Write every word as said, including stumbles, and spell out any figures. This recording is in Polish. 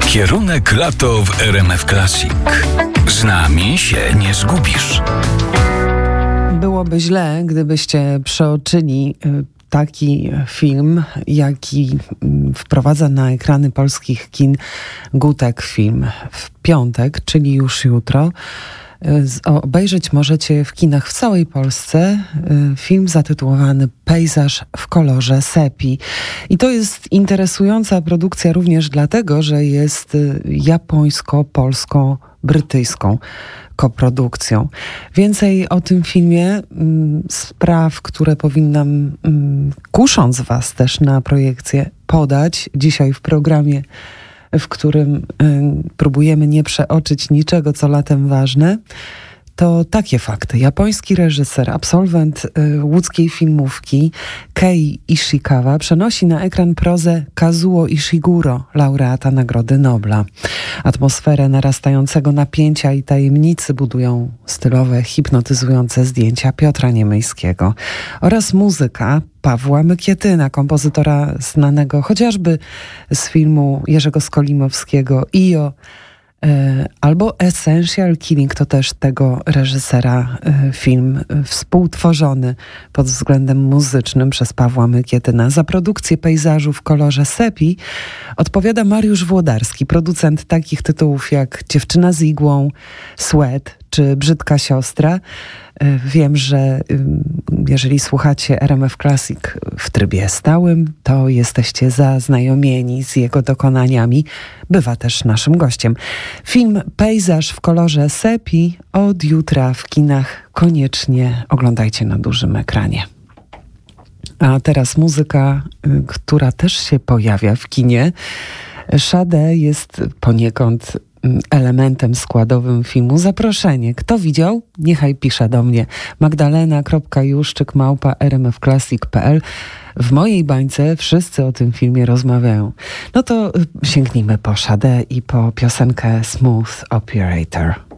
Kierunek lato w R M F Classic. Z nami się nie zgubisz. Byłoby źle, gdybyście przeoczyli taki film, jaki wprowadza na ekrany polskich kin Gutek Film w piątek, czyli już jutro. Obejrzeć możecie w kinach w całej Polsce film zatytułowany Pejzaż w kolorze sepi. I to jest interesująca produkcja również dlatego, że jest japońsko-polsko-brytyjską koprodukcją. Więcej o tym filmie, spraw, które powinnam, kusząc was też na projekcję, podać dzisiaj w programie, w którym y, próbujemy nie przeoczyć niczego, co latem ważne, to takie fakty. Japoński reżyser, absolwent y, łódzkiej filmówki Kei Ishikawa przenosi na ekran prozę Kazuo Ishiguro, laureata Nagrody Nobla. Atmosferę narastającego napięcia i tajemnicy budują stylowe, hipnotyzujące zdjęcia Piotra Niemyjskiego oraz muzyka Pawła Mykietyna, kompozytora znanego chociażby z filmu Jerzego Skolimowskiego Io, albo Essential Killing, to też tego reżysera film współtworzony pod względem muzycznym przez Pawła Mykietyna. Za produkcję Pejzażu w kolorze sepi odpowiada Mariusz Włodarski, producent takich tytułów jak Dziewczyna z igłą, Sweat czy Brzydka siostra. Wiem, że jeżeli słuchacie R M F Classic w trybie stałym, to jesteście zaznajomieni z jego dokonaniami. Bywa też naszym gościem. Film Pejzaż w kolorze sepi od jutra w kinach. Koniecznie oglądajcie na dużym ekranie. A teraz muzyka, która też się pojawia w kinie. Sade jest poniekąd elementem składowym filmu. Zaproszenie. Kto widział? Niechaj pisze do mnie. magdalena.juszczyk małpa r m f classic kropka p l. W mojej bańce wszyscy o tym filmie rozmawiają. No to sięgnijmy po Sade i po piosenkę Smooth Operator.